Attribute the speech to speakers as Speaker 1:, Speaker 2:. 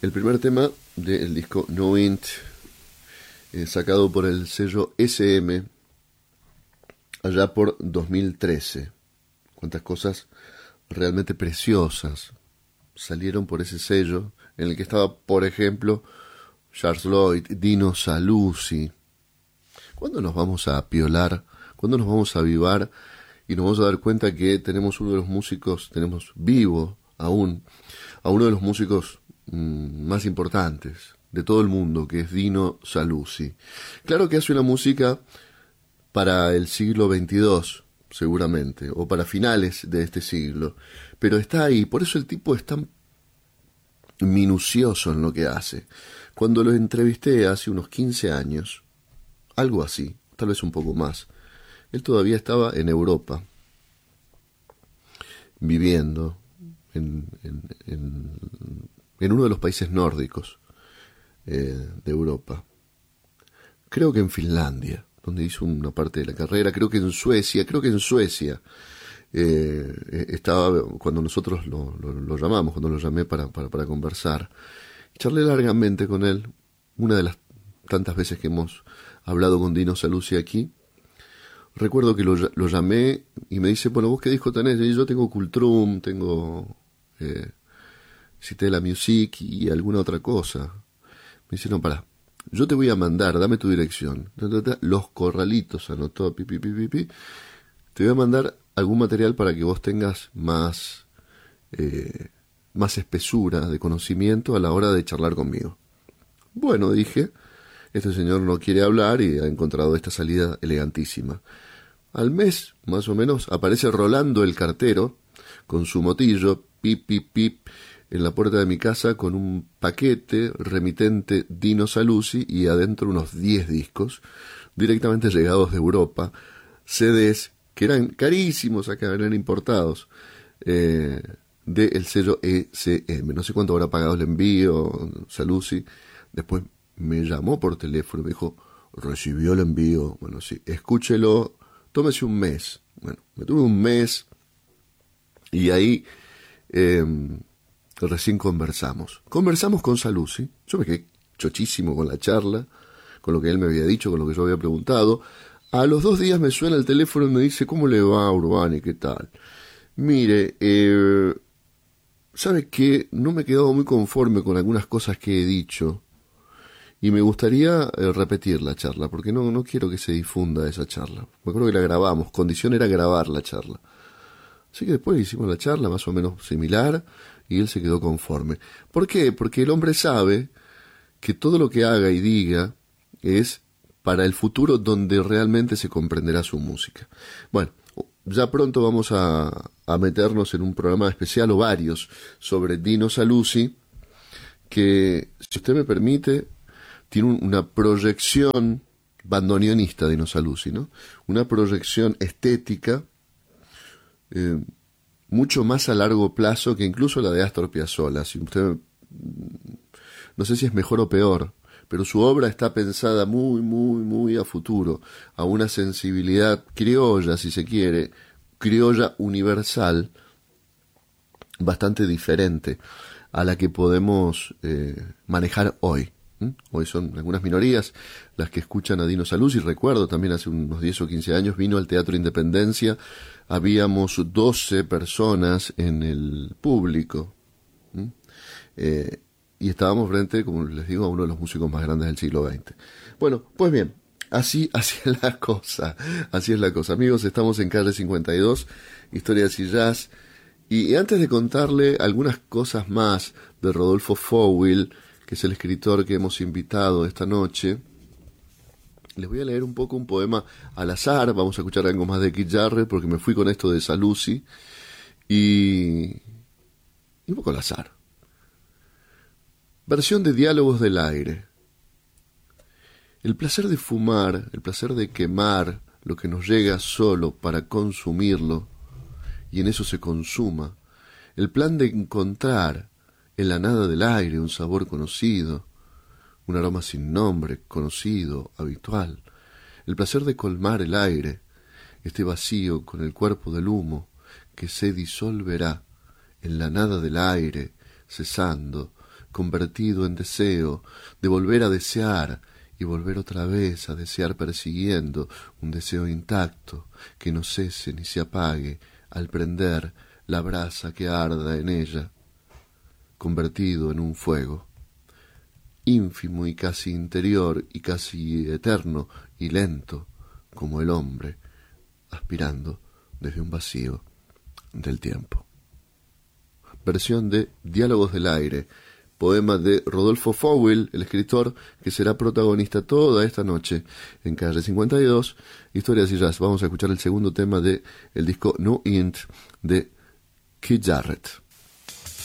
Speaker 1: El primer tema del disco No Int, sacado por el sello SM allá por 2013. Cuántas cosas realmente preciosas salieron por ese sello, en el que estaba, por ejemplo, Charles Lloyd, Dino Saluzzi. ¿Cuándo nos vamos a apiolar? ¿Cuándo nos vamos a avivar? Y nos vamos a dar cuenta que tenemos uno de los músicos, tenemos vivo aún, a uno de los músicos más importantes de todo el mundo, que es Dino Saluzzi. Claro que hace una música para el siglo XXII, seguramente, o para finales de este siglo, pero está ahí. Por eso el tipo es tan minucioso en lo que hace. Cuando lo entrevisté hace unos 15 años, algo así, tal vez un poco más, él todavía estaba en Europa, viviendo en uno de los países nórdicos de Europa. Creo que en Finlandia, donde hizo una parte de la carrera, creo que en Suecia estaba cuando nosotros lo llamamos, cuando lo llamé para conversar. Charlé largamente con él, una de las tantas veces que hemos hablado con Dino Saluzzi aquí. Recuerdo que lo llamé y me dice, bueno, ¿vos qué disco tenés? Y yo tengo Kultrum, tengo Cité la Music y alguna otra cosa. Me dice, no, pará, yo te voy a mandar, dame tu dirección. Los Corralitos, anotó, pi. Te voy a mandar algún material para que vos tengas más espesura de conocimiento a la hora de charlar conmigo. Bueno, dije, este señor no quiere hablar y ha encontrado esta salida elegantísima. Al mes, más o menos, aparece Rolando el cartero con su motillo, pip, en la puerta de mi casa con un paquete remitente Dino Saluzzi y adentro unos 10 discos directamente llegados de Europa, CDs que eran carísimos acá, eran importados, del sello ECM. No sé cuánto habrá pagado el envío Saluzzi. Después me llamó por teléfono y me dijo, recibió el envío. Bueno, sí, escúchelo, tómese un mes. Bueno, me tuve un mes y ahí recién conversamos con Saluzzi. Yo me quedé chochísimo con la charla, con lo que él me había dicho, con lo que yo había preguntado. A los 2 días me suena el teléfono y me dice, ¿cómo le va, Urbani? ¿Qué tal? Mire, ¿sabe qué? No me he quedado muy conforme con algunas cosas que he dicho y me gustaría repetir la charla, porque no quiero que se difunda esa charla. Me acuerdo que la grabamos, condición era grabar la charla. Así que después hicimos la charla más o menos similar y él se quedó conforme. ¿Por qué? Porque el hombre sabe que todo lo que haga y diga es para el futuro donde realmente se comprenderá su música. Bueno, ya pronto vamos a meternos en un programa especial o varios sobre Dino Saluzzi, que, si usted me permite, tiene una proyección bandoneonista Dino Saluzzi, ¿no? Una proyección estética mucho más a largo plazo que incluso la de Astor Piazzolla. Si usted, no sé si es mejor o peor, pero su obra está pensada muy a futuro, a una sensibilidad criolla, si se quiere, criolla universal, bastante diferente a la que podemos manejar hoy. Hoy son algunas minorías las que escuchan a Dino Saluzzi. Recuerdo también hace unos 10 o 15 años vino al Teatro Independencia, habíamos 12 personas en el público, y estábamos frente, como les digo, a uno de los músicos más grandes del siglo XX. Bueno, pues bien, así es la cosa, Amigos, estamos en Calle 52, Historias y Jazz, y antes de contarle algunas cosas más de Rodolfo Fowil, que es el escritor que hemos invitado esta noche, les voy a leer un poco un poema al azar. Vamos a escuchar algo más de Keith Jarrett, porque me fui con esto de Saluzzi, y un poco al azar. Versión de Diálogos del Aire. El placer de fumar, el placer de quemar lo que nos llega solo para consumirlo, y en eso se consuma. El plan de encontrar en la nada del aire un sabor conocido, un aroma sin nombre, conocido, habitual. El placer de colmar el aire, este vacío con el cuerpo del humo que se disolverá en la nada del aire, cesando, convertido en deseo, de volver a desear y volver otra vez a desear persiguiendo un deseo intacto que no cese ni se apague al prender la brasa que arda en ella, convertido en un fuego, ínfimo y casi interior y casi eterno y lento como el hombre, aspirando desde un vacío del tiempo. Versión de Diálogos del Aire, poema de Rodolfo Fowell, el escritor que será protagonista toda esta noche en Calle 52, Historias y Jazz. Vamos a escuchar el segundo tema de el disco No Int de Keith Jarrett.